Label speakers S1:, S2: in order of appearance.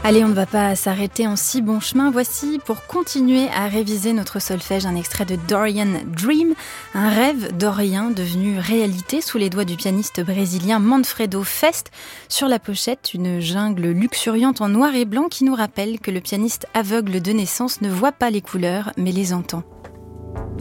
S1: Allez, on ne va pas s'arrêter en si bon chemin. Voici, pour continuer à réviser notre solfège, un extrait de Dorian Dream, un rêve dorien devenu réalité sous les doigts du pianiste brésilien Manfredo Fest. Sur la pochette, une jungle luxuriante en noir et blanc qui nous rappelle que le pianiste aveugle de naissance ne voit pas les couleurs, mais les entend.